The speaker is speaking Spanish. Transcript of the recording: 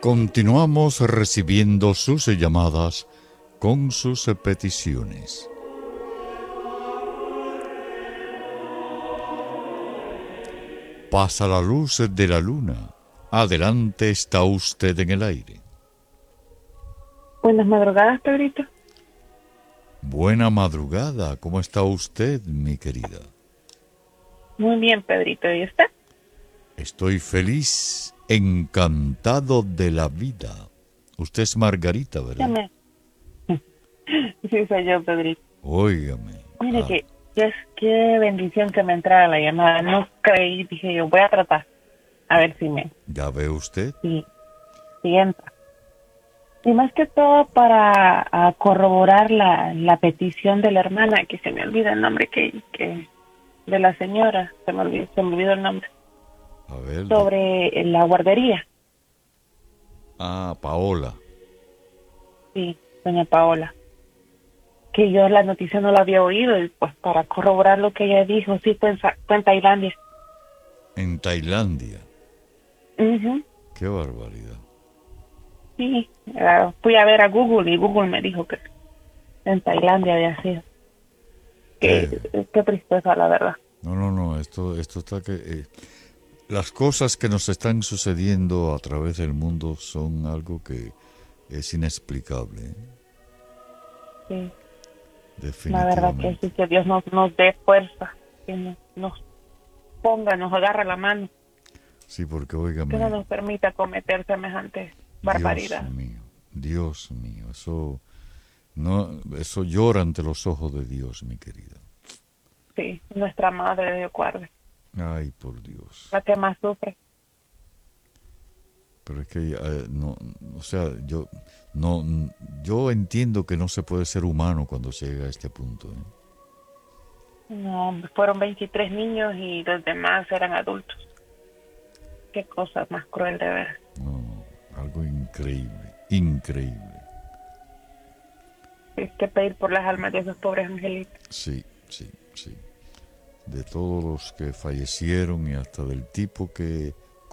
Continuamos recibiendo sus llamadas con sus peticiones. Pasa la luz de la luna. Adelante, está usted en el aire. Buenas madrugadas, Pedrito. Buena madrugada. ¿Cómo está usted, mi querida? Muy bien, Pedrito. ¿Y usted? Estoy feliz, encantado de la vida. Usted es Margarita, ¿verdad? Dígame. Sí, soy yo, Pedrito. Óigame. Mire qué bendición que me entrara la llamada. No creí, dije yo, voy a tratar. A ver si ¿Ya ve usted? si entra. Y más que todo para corroborar la petición de la hermana, que se me olvida el nombre que de la señora, se me olvidó el nombre, A ver. sobre la guardería. Paola. Sí, doña Paola. Que yo la noticia no la había oído y pues para corroborar lo que ella dijo, sí fue en Tailandia. En Tailandia. Uh-huh. Qué barbaridad. Sí, fui a ver a Google y Google me dijo que en Tailandia había sido. Qué tristeza, la verdad. No, esto está que... las cosas que nos están sucediendo a través del mundo son algo que es inexplicable. Sí, la verdad que Definitivamente. sí, que Dios nos dé fuerza, que nos ponga, nos agarre la mano, Sí, porque que no óigame, nos permita cometer semejante Dios barbaridad. mío, eso llora ante los ojos de Dios, mi querida. Sí, nuestra madre de guarde, Ay, por Dios. la que más sufre. Pero es que no, o sea, yo entiendo que no se puede ser humano cuando se llega a este punto, ¿eh? No, fueron 23 niños y los demás eran adultos. Qué cosa más cruel de ver. No, algo increíble, increíble. Hay que pedir por las almas de esos pobres angelitos. Sí. De todos los que fallecieron y hasta del tipo que